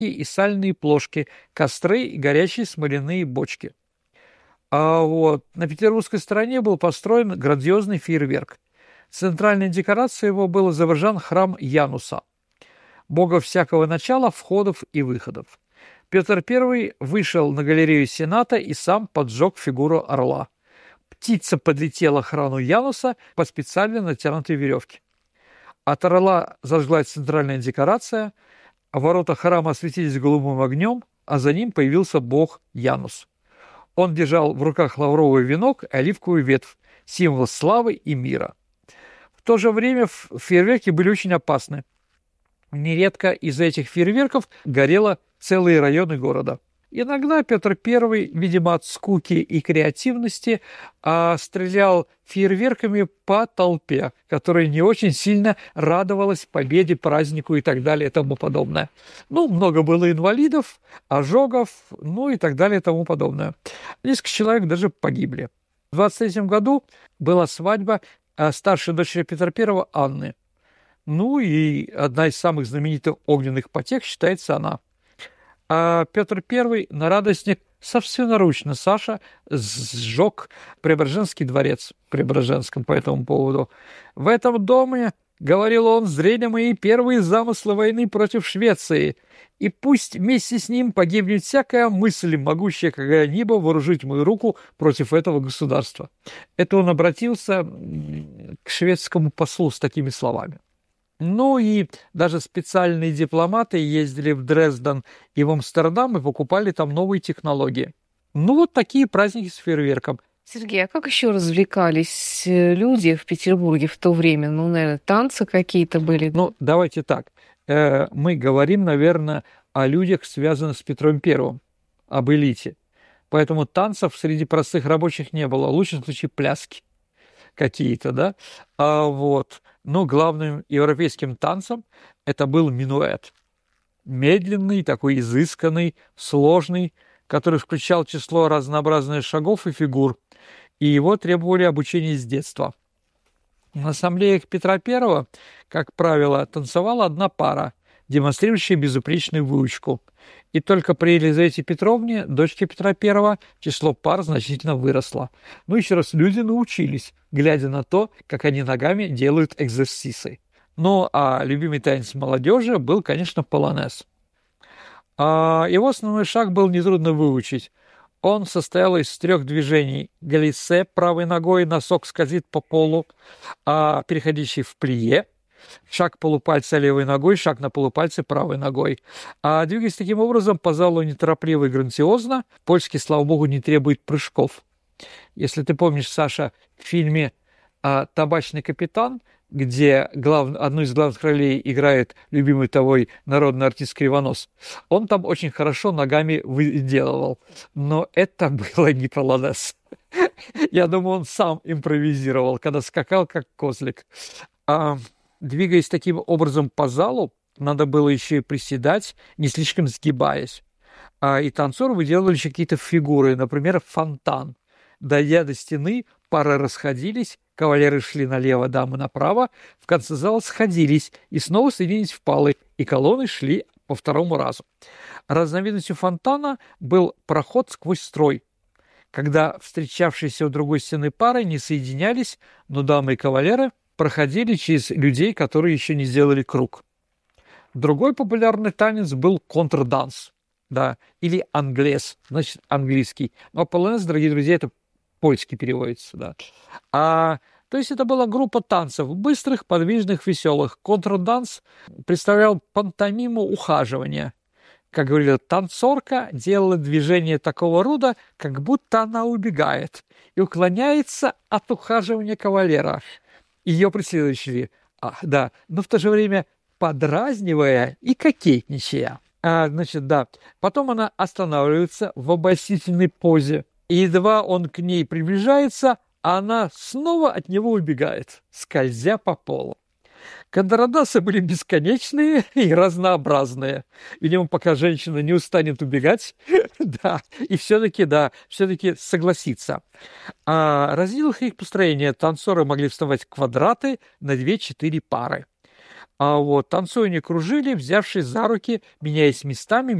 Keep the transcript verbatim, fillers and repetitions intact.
и сальные плошки, костры и горячие смоляные бочки. А вот на петербургской стороне был построен грандиозный фейерверк. Центральной декорацией его был изображен храм Януса, бога всякого начала, входов и выходов. Петр Первый вышел на галерею Сената и сам поджег фигуру орла. Птица подлетела к храму Януса по специально натянутой веревке. От орла зажглась центральная декорация, а ворота храма осветились голубым огнем, а за ним появился бог Янус. Он держал в руках лавровый венок и оливковую ветвь, символ славы и мира. В то же время фейерверки были очень опасны. Нередко из-за этих фейерверков горело целые районы города. Иногда Петр Первый, видимо, от скуки и креативности, а, стрелял фейерверками по толпе, которая не очень сильно радовалась победе, празднику и так далее и тому подобное. Ну, много было инвалидов, ожогов, ну и так далее и тому подобное. Несколько человек даже погибли. В двадцать третьем году была свадьба старшей дочери Петра Первого Анны. Ну и одна из самых знаменитых огненных потех считается она. А Петр Первый на радостник собственноручно, Саша, сжег Преображенский дворец в Преображенском по этому поводу. В этом доме, говорил он, зрели мои первые замыслы войны против Швеции, и пусть вместе с ним погибнет всякая мысль, могущая когда-либо вооружить мою руку против этого государства. Это он обратился к шведскому послу с такими словами. Ну и даже специальные дипломаты ездили в Дрезден и в Амстердам и покупали там новые технологии. Ну вот такие праздники с фейерверком. Сергей, а как еще развлекались люди в Петербурге в то время? Ну, наверное, танцы какие-то были. Ну, давайте так. Мы говорим, наверное, о людях, связанных с Петром Первым, об элите. Поэтому танцев среди простых рабочих не было. В лучшем случае пляски какие-то, да? А вот. Но главным европейским танцем это был минуэт. Медленный, такой изысканный, сложный, который включал число разнообразных шагов и фигур, и его требовали обучения с детства. На ассамблеях Петра Первого, как правило, танцевала одна пара, демонстрирующая безупречную выучку. И только при Елизавете Петровне, дочке Петра Первого, число пар значительно выросло. Ну, еще раз, люди научились, глядя на то, как они ногами делают экзерсисы. Ну, а любимый танец молодежи был, конечно, полонез. А его основной шаг был нетрудно выучить. Он состоял из трех движений. Галиссе правой ногой, носок скользит по полу, а переходящий в плие. Шаг полупальца левой ногой, шаг на полупальце правой ногой. А двигаясь таким образом по залу неторопливо и грациозно, польский, слава богу, не требует прыжков. Если ты помнишь, Саша, в фильме «Табачный капитан», где глав... одну из главных ролей играет любимый тобой народный артист Кривонос, он там очень хорошо ногами выделывал. Но это было не полонез. Я думаю, он сам импровизировал, когда скакал как козлик. А... Двигаясь таким образом по залу, надо было еще и приседать, не слишком сгибаясь. А, и танцоры выделывали еще какие-то фигуры, например, фонтан. Дойдя до стены, пары расходились, кавалеры шли налево, дамы направо, в конце зала сходились и снова соединились в палы, и колонны шли по второму разу. Разновидностью фонтана был проход сквозь строй, когда встречавшиеся у другой стены пары не соединялись, но дамы и кавалеры проходили через людей, которые еще не сделали круг. Другой популярный танец был контрданс, да, или англес, значит, английский. Но полонез, дорогие друзья, это польский переводится, да. А, то есть это была группа танцев, быстрых, подвижных, веселых. Контрданс представлял пантомиму ухаживания. Как говорила танцорка, делала движение такого рода, как будто она убегает и уклоняется от ухаживания кавалера. Ее преследователи, а, да, но в то же время подразнивая и кокетничая. А, значит, да. Потом она останавливается в обольстительной позе, и едва он к ней приближается, она снова от него убегает, скользя по полу. Контрдасы были бесконечные и разнообразные. Видимо, пока женщина не устанет убегать, да, и все-таки, да, все-таки согласится. А разделах их построения танцоры могли вставать в квадраты на две-четыре пары. А вот танцуя они кружили, взявшись за руки, меняясь местами,